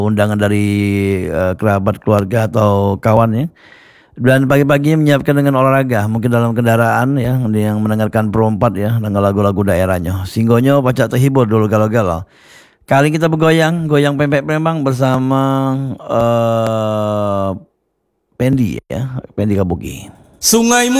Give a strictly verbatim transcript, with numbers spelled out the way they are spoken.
undangan dari uh, kerabat keluarga atau kawan ya. Dan pagi-pagi menyiapkan dengan olahraga, mungkin dalam kendaraan ya, yang mendengarkan perompat ya, dengan lagu-lagu daerahnya. Singgonyo pacak terhibur dulu galau-galau. Kali kita bergoyang, goyang pempek Palembang bersama uh, Pendi ya, Pendi Kabuki. Sungaimu